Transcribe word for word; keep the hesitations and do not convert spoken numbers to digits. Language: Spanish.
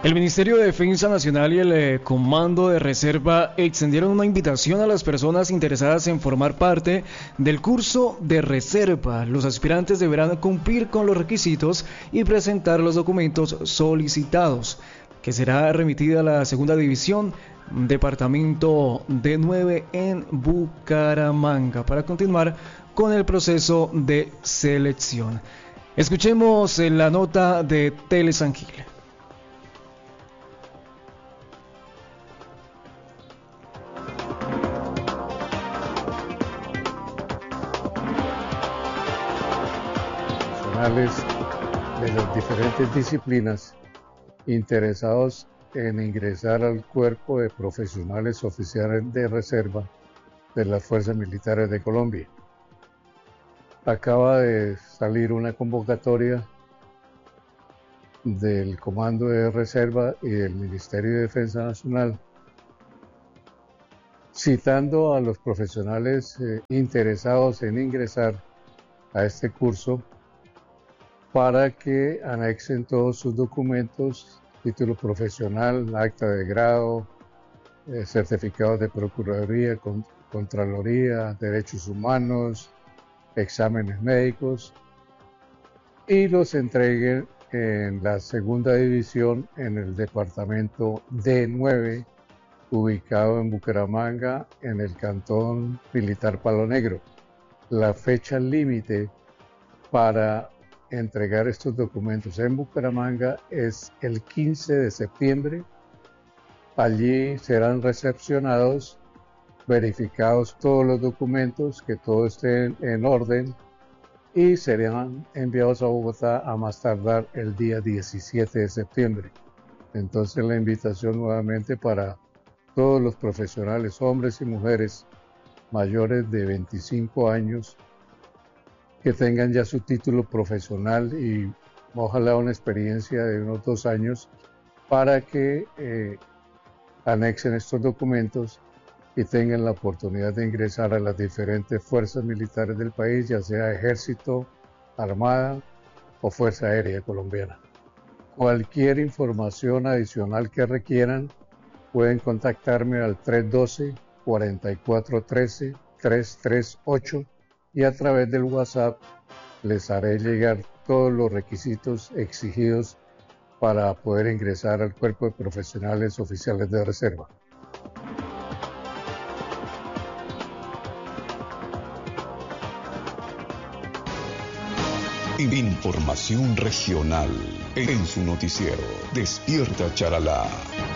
El Ministerio de Defensa Nacional y el eh, Comando de Reserva extendieron una invitación a las personas interesadas en formar parte del curso de reserva. Los aspirantes deberán cumplir con los requisitos y presentar los documentos solicitados, que será remitida a la segunda división, departamento D nueve en Bucaramanga, para continuar con el proceso de selección. Escuchemos la nota de Tele San Gil. De las diferentes disciplinas interesados en ingresar al cuerpo de profesionales oficiales de reserva de las Fuerzas Militares de Colombia. Acaba de salir una convocatoria del Comando de Reserva y del Ministerio de Defensa Nacional citando a los profesionales eh, interesados en ingresar a este curso para que anexen todos sus documentos, título profesional, acta de grado, eh, certificados de Procuraduría, con, Contraloría, Derechos Humanos, exámenes médicos, y los entreguen en la segunda división en el departamento D nueve, ubicado en Bucaramanga, en el cantón militar Palo Negro. La fecha límite para entregar estos documentos en Bucaramanga es el quince de septiembre. Allí serán recepcionados, verificados todos los documentos, que todo esté en orden, y serán enviados a Bogotá a más tardar el día diecisiete de septiembre. Entonces la invitación nuevamente para todos los profesionales, hombres y mujeres mayores de veinticinco años, que tengan ya su título profesional y ojalá una experiencia de unos dos años para que eh, anexen estos documentos y tengan la oportunidad de ingresar a las diferentes fuerzas militares del país, ya sea Ejército, Armada o Fuerza Aérea Colombiana. Cualquier información adicional que requieran, pueden contactarme al tres uno dos, cuatro cuatro uno tres, tres tres ocho y a través del WhatsApp les haré llegar todos los requisitos exigidos para poder ingresar al cuerpo de profesionales oficiales de reserva. Información regional en su noticiero Despierta Charalá.